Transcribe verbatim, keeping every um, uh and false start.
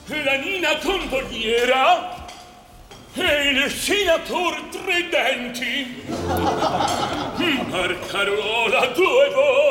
la Nina Condoliera e il senator Tridenti. Marcarola due volte